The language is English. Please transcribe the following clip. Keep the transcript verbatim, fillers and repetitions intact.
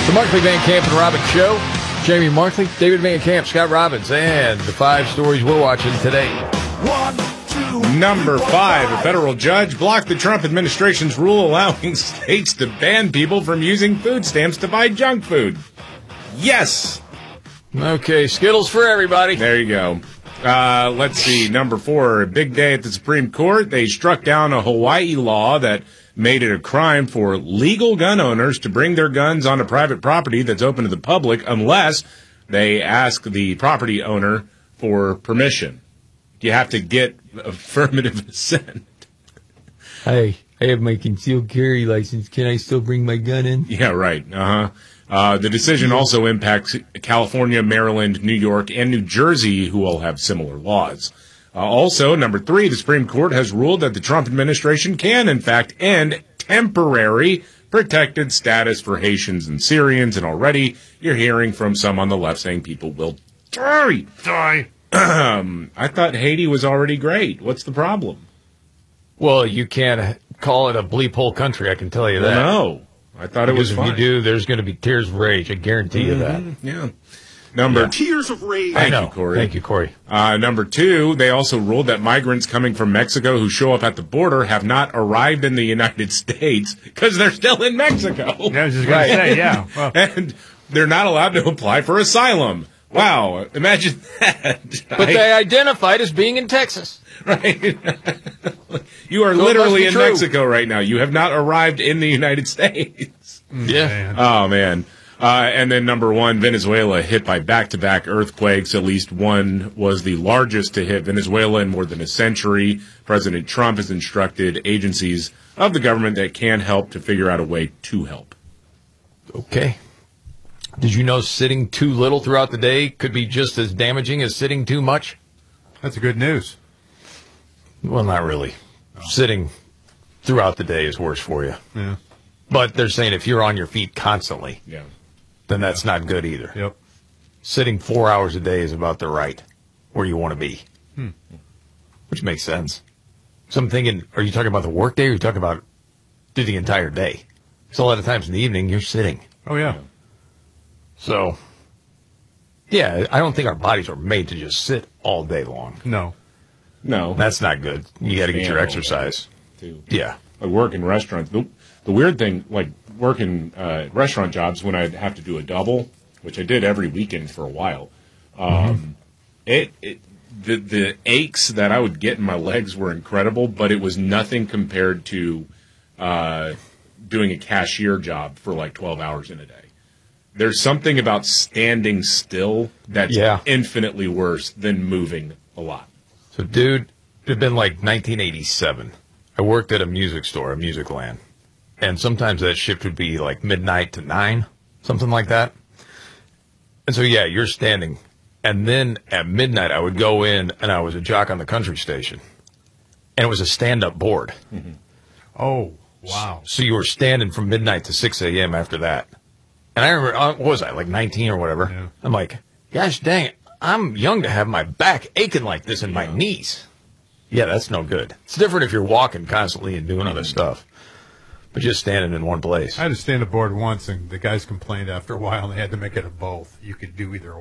The Markley, Van Camp, and Robbins Show. Jamie Markley, David Van Camp, Scott Robbins, and the five stories we're watching today. One, two. Number five, a federal judge blocked the Trump administration's rule allowing states to ban people from using food stamps to buy junk food. Yes. Okay, Skittles for everybody. There you go. Uh, let's see. Number four, a big day at the Supreme Court. They struck down a Hawaii law that made it a crime for legal gun owners to bring their guns onto private property that's open to the public unless they ask the property owner for permission. You have to get affirmative consent. Hey, I have my concealed carry license. Can I still bring my gun in? Yeah, right. Uh-huh. Uh, the decision also impacts California, Maryland, New York, and New Jersey, who all have similar laws. Uh, also, number three, the Supreme Court has ruled that the Trump administration can, in fact, end temporary protected status for Haitians and Syrians. And already you're hearing from some on the left saying people will die. Die. I thought Haiti was already great. What's the problem? Well, you can't call it a bleep hole country, I can tell you that. No. I thought it because was if fine. you do, there's going to be tears of rage. I guarantee you that. Mm-hmm. Yeah. Number yeah. Tears of rage. Thank I know. you, Corey. Thank you, Corey. Uh, number two, they also ruled that migrants coming from Mexico who show up at the border have not arrived in the United States because they're still in Mexico. Yeah, I was just going to say, yeah. Well. And they're not allowed to apply for asylum. Wow. Imagine that. But I, they identified as being in Texas. Right. You are So literally in true. Mexico right now. You have not arrived in the United States. Yeah. Man. Oh, man. Uh, and then number one, Venezuela hit by back-to-back earthquakes. At least one was the largest to hit Venezuela in more than a century. President Trump has instructed agencies of the government that can help to figure out a way to help. Okay. Did you know sitting too little throughout the day could be just as damaging as sitting too much? That's good news. Well, not really. Sitting throughout the day is worse for you. Yeah. But they're saying if you're on your feet constantly, Yeah. then that's not good either. Yep. Sitting four hours a day is about the right where you want to be, Hmm. which makes sense. So I'm thinking, are you talking about the work day or are you talking about through the entire day? So a lot of times in the evening, you're sitting. Oh, yeah. So, yeah, I don't think our bodies are made to just sit all day long. No. No. That's not good. You got to get your exercise. Too. Yeah. I work in restaurants. The, the weird thing, like working uh, restaurant jobs, when I'd have to do a double, which I did every weekend for a while, um, mm-hmm. it, it the the aches that I would get in my legs were incredible, but it was nothing compared to uh, doing a cashier job for like twelve hours in a day. There's something about standing still that's Yeah. infinitely worse than moving a lot. So, dude, it had been like nineteen eighty-seven. I worked at a music store, a music land. And sometimes that shift would be like midnight to nine, something like that. And so, yeah, you're standing. And then at midnight, I would go in, and I was a jock on the country station. And it was a stand-up board. Mm-hmm. Oh, wow. So you were standing from midnight to six a.m. after that. And I remember, uh, what was I, like nineteen or whatever? Yeah. I'm like, gosh dang it, I'm young to have my back aching like this and my knees. Yeah, that's no good. It's different if you're walking constantly and doing other stuff. But just standing in one place. I had to stand aboard once, and the guys complained after a while, and they had to make it a both. You could do either